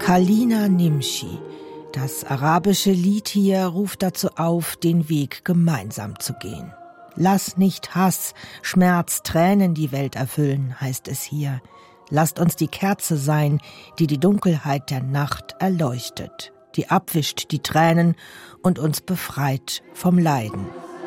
Kalina Nimshi. Das arabische Lied hier ruft dazu auf, den Weg gemeinsam zu gehen. Lass nicht Hass, Schmerz, Tränen die Welt erfüllen, heißt es hier. Lasst uns die Kerze sein, die die Dunkelheit der Nacht erleuchtet, die abwischt die Tränen und uns befreit vom Leiden.